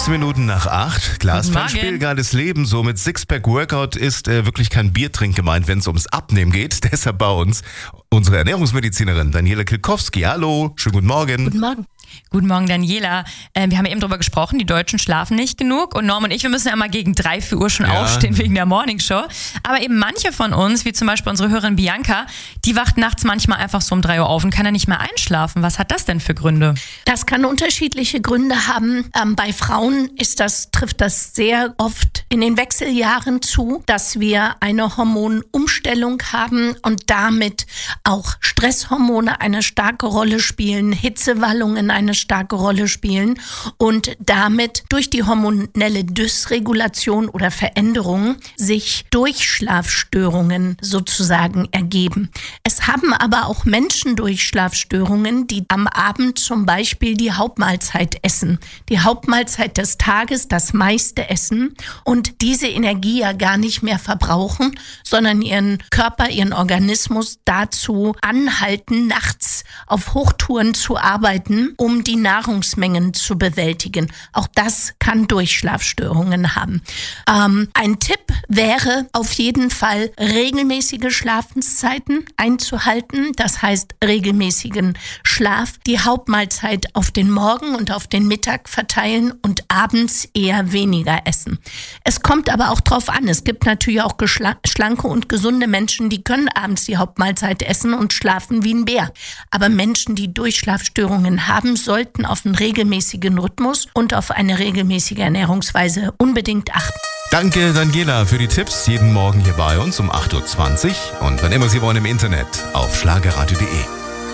6 Minuten nach 8. Glasfallspiel, geiles Leben. So mit Sixpack-Workout ist wirklich kein Biertrink gemeint, wenn es ums Abnehmen geht. Deshalb bei uns unsere Ernährungsmedizinerin Daniela Kilkowski. Hallo, schönen guten Morgen. Guten Morgen. Guten Morgen, Daniela. Wir haben ja eben drüber gesprochen, die Deutschen schlafen nicht genug. Und Norm und ich, wir müssen ja immer gegen 3, 4 Uhr schon aufstehen wegen der Morningshow. Aber eben manche von uns, wie zum Beispiel unsere Hörerin Bianca, die wacht nachts manchmal einfach so um 3 Uhr auf und kann ja nicht mehr einschlafen. Was hat das denn für Gründe? Das kann unterschiedliche Gründe haben. Bei Frauen trifft das sehr oft in den Wechseljahren zu, dass wir eine Hormonumstellung haben und damit auch Stresshormone eine starke Rolle spielen, Hitzewallungen eine starke Rolle spielen und damit durch die hormonelle Dysregulation oder Veränderung sich Durchschlafstörungen sozusagen ergeben. Es haben aber auch Menschen Durchschlafstörungen, die am Abend zum Beispiel die Hauptmahlzeit essen. Die Hauptmahlzeit des Tages, das meiste essen und diese Energie ja gar nicht mehr verbrauchen, sondern ihren Körper, ihren Organismus dazu anhalten, nachts auf Hochtouren zu arbeiten, um die Nahrungsmengen zu bewältigen. Auch das kann Durchschlafstörungen haben. Ein Tipp wäre auf jeden Fall, regelmäßige Schlafenszeiten einzuhalten. Das heißt, regelmäßigen Schlaf, die Hauptmahlzeit auf den Morgen und auf den Mittag verteilen und abends eher weniger essen. Es kommt aber auch drauf an. Es gibt natürlich auch schlanke und gesunde Menschen, die können abends die Hauptmahlzeit essen und schlafen wie ein Bär. Aber Menschen, die Durchschlafstörungen haben, sollten auf einen regelmäßigen Rhythmus und auf eine regelmäßige Ernährungsweise unbedingt achten. Danke, Daniela, für die Tipps. Jeden Morgen hier bei uns um 8.20 Uhr und wann immer Sie wollen im Internet auf schlagerradio.de.